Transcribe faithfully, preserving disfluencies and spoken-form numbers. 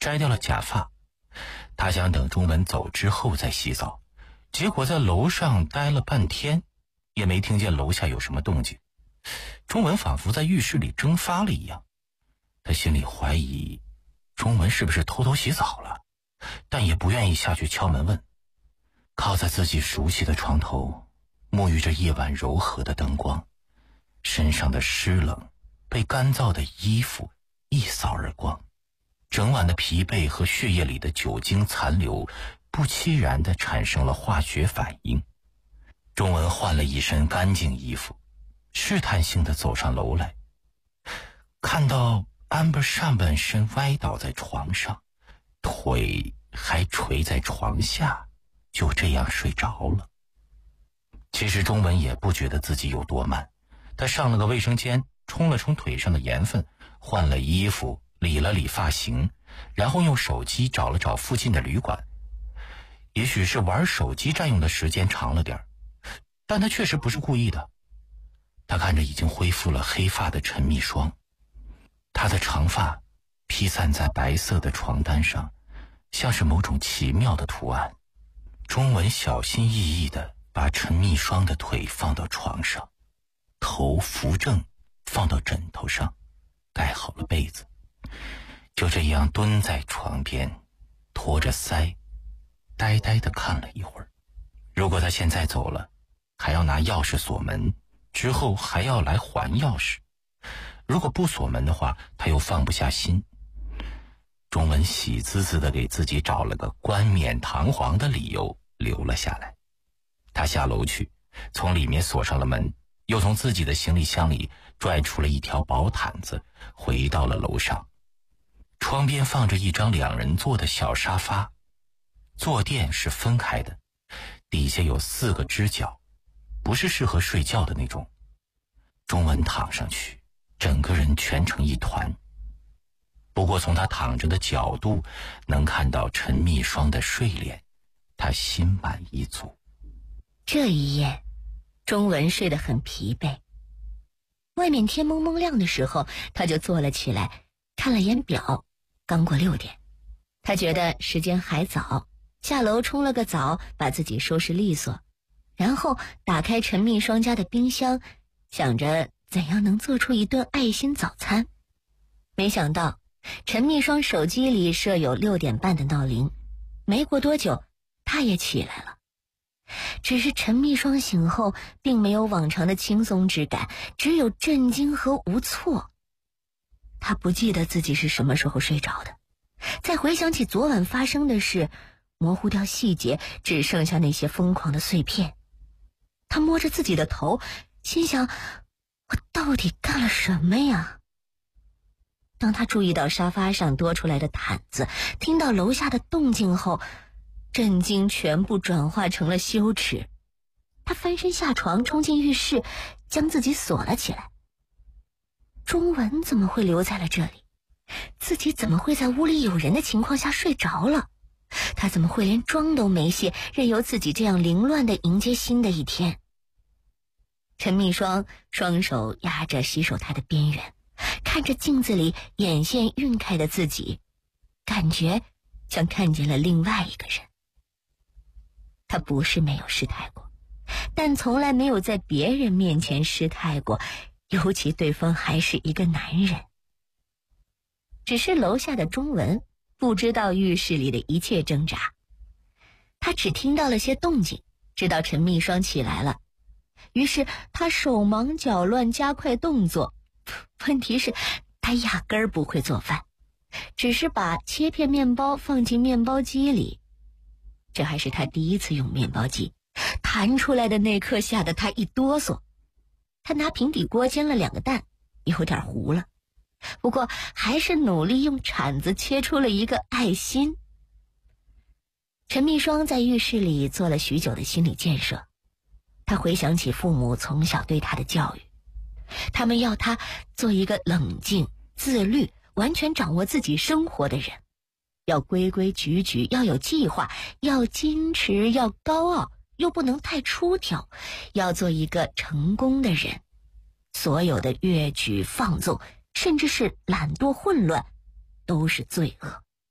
摘掉了假发。他想等钟文走之后再洗澡，结果在楼上待了半天，也没听见楼下有什么动静。钟文仿佛在浴室里蒸发了一样，他心里怀疑钟文是不是偷偷洗澡了，但也不愿意下去敲门问。靠在自己熟悉的床头，沐浴着夜晚柔和的灯光，身上的湿冷被干燥的衣服一扫而光，整晚的疲惫和血液里的酒精残留不期然地产生了化学反应。钟文换了一身干净衣服，试探性地走上楼来，看到安伯上半身歪倒在床上，腿还垂在床下，就这样睡着了。其实钟文也不觉得自己有多慢，他上了个卫生间，冲了冲腿上的盐分，换了衣服，理了理发型，然后用手机找了找附近的旅馆。也许是玩手机占用的时间长了点，但他确实不是故意的。他看着已经恢复了黑发的陈蜜霜，她的长发披散在白色的床单上，像是某种奇妙的图案。钟文小心翼翼地把陈蜜霜的腿放到床上，头扶正放到枕头上，盖好了被子，就这样蹲在床边，托着腮，呆呆地看了一会儿。如果他现在走了，还要拿钥匙锁门，之后还要来还钥匙。如果不锁门的话，他又放不下心。钟文喜滋滋地给自己找了个冠冕堂皇的理由，留了下来。他下楼去，从里面锁上了门，又从自己的行李箱里拽出了一条薄毯子，回到了楼上。窗边放着一张两人座的小沙发，坐垫是分开的，底下有四个支脚，不是适合睡觉的那种。钟文躺上去，整个人蜷成一团。不过从他躺着的角度，能看到陈蜜霜的睡脸，他心满意足。 这一夜，钟文睡得很疲惫。外面天蒙蒙亮的时候，他就坐了起来，看了眼表，刚过六点。他觉得时间还早，下楼冲了个澡，把自己收拾利索，然后打开陈蜜霜家的冰箱，想着怎样能做出一顿爱心早餐。没想到陈蜜霜手机里设有六点半的闹铃，没过多久她也起来了。只是陈蜜霜醒后并没有往常的轻松之感，只有震惊和无措。她不记得自己是什么时候睡着的，再回想起昨晚发生的事，模糊掉细节，只剩下那些疯狂的碎片。她摸着自己的头，心想，我到底干了什么呀？当他注意到沙发上多出来的毯子，听到楼下的动静后，震惊全部转化成了羞耻。他翻身下床，冲进浴室，将自己锁了起来。钟文怎么会留在了这里？自己怎么会在屋里有人的情况下睡着了？他怎么会连妆都没卸，任由自己这样凌乱地迎接新的一天？陈蜜霜双手压着洗手台的边缘，看着镜子里眼线晕开的自己，感觉像看见了另外一个人。他不是没有失态过，但从来没有在别人面前失态过，尤其对方还是一个男人。只是楼下的钟文不知道浴室里的一切挣扎，他只听到了些动静，知道陈蜜霜起来了，于是他手忙脚乱，加快动作。问题是他压根儿不会做饭，只是把切片面包放进面包机里。这还是他第一次用面包机，弹出来的那刻吓得他一哆嗦。他拿平底锅煎了两个蛋，有点糊了，不过还是努力用铲子切出了一个爱心。陈蜜霜在浴室里做了许久的心理建设，他回想起父母从小对他的教育，他们要他做一个冷静、自律、完全掌握自己生活的人，要规规矩矩，要有计划，要矜持，要高傲，又不能太出挑，要做一个成功的人。所有的越矩放纵，甚至是懒惰混乱，都是罪恶。